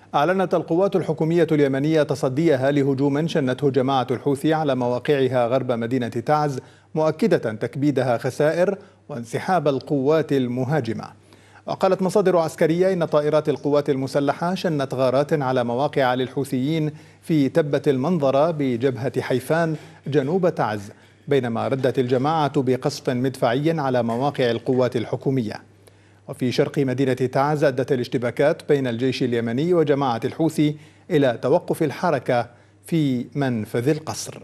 أعلنت القوات الحكومية اليمنية تصديها لهجوم شنته جماعة الحوثي على مواقعها غرب مدينة تعز، مؤكدة تكبيدها خسائر وانسحاب القوات المهاجمة. وقالت مصادر عسكرية إن طائرات القوات المسلحة شنت غارات على مواقع للحوثيين في تبة المنظرة بجبهة حيفان جنوب تعز، بينما ردت الجماعة بقصف مدفعي على مواقع القوات الحكومية. وفي شرق مدينة تعز أدت الاشتباكات بين الجيش اليمني وجماعة الحوثي إلى توقف الحركة في منفذ القصر.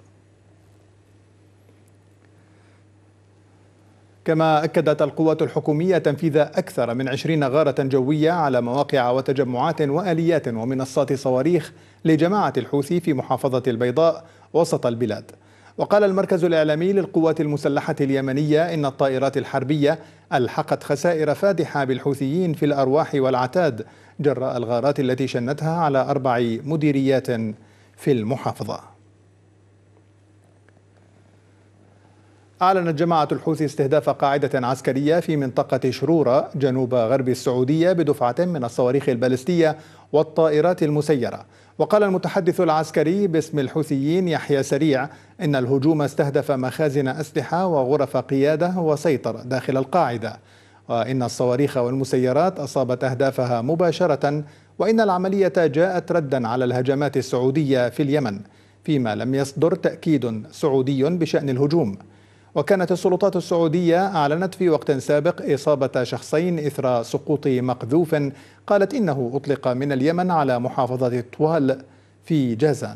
كما أكدت القوات الحكومية تنفيذ أكثر من 20 غارة جوية على مواقع وتجمعات وآليات ومنصات صواريخ لجماعة الحوثي في محافظة البيضاء وسط البلاد. وقال المركز الإعلامي للقوات المسلحة اليمنية إن الطائرات الحربية ألحقت خسائر فادحة بالحوثيين في الأرواح والعتاد جراء الغارات التي شنتها على 4 مديريات في المحافظة. أعلنت جماعة الحوثي استهداف قاعدة عسكرية في منطقة شرورة جنوب غرب السعودية بدفعة من الصواريخ البالستية والطائرات المسيرة. وقال المتحدث العسكري باسم الحوثيين يحيى سريع إن الهجوم استهدف مخازن أسلحة وغرف قيادة وسيطرة داخل القاعدة، وإن الصواريخ والمسيرات أصابت أهدافها مباشرة، وإن العملية جاءت ردا على الهجمات السعودية في اليمن، فيما لم يصدر تأكيد سعودي بشأن الهجوم. وكانت السلطات السعودية أعلنت في وقت سابق إصابة شخصين إثر سقوط مقذوف قالت إنه أطلق من اليمن على محافظة طوال في جازان.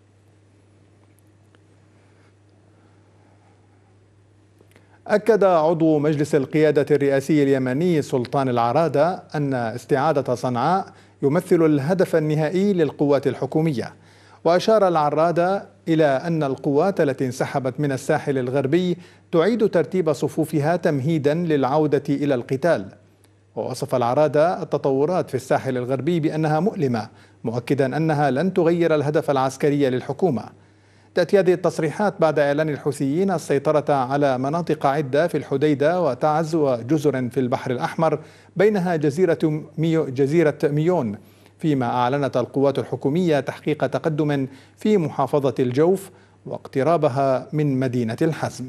أكد عضو مجلس القيادة الرئاسي اليمني سلطان العرادة أن استعادة صنعاء يمثل الهدف النهائي للقوات الحكومية. وأشار العرادة إلى أن القوات التي انسحبت من الساحل الغربي تعيد ترتيب صفوفها تمهيدا للعودة إلى القتال. ووصف العرادة التطورات في الساحل الغربي بأنها مؤلمة، مؤكدا أنها لن تغير الهدف العسكري للحكومة. تأتي هذه التصريحات بعد إعلان الحوثيين السيطرة على مناطق عدة في الحديدة وتعز وجزر في البحر الأحمر، بينها جزيرة ميون، فيما أعلنت القوات الحكومية تحقيق تقدم في محافظة الجوف واقترابها من مدينة الحزم.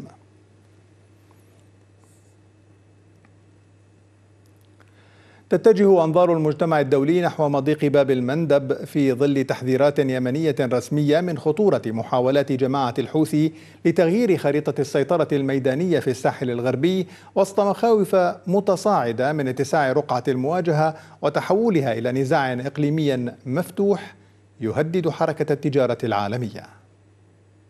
تتجه أنظار المجتمع الدولي نحو مضيق باب المندب في ظل تحذيرات يمنية رسمية من خطورة محاولات جماعة الحوثي لتغيير خريطة السيطرة الميدانية في الساحل الغربي، وسط مخاوف متصاعدة من اتساع رقعة المواجهة وتحولها إلى نزاع إقليمي مفتوح يهدد حركة التجارة العالمية.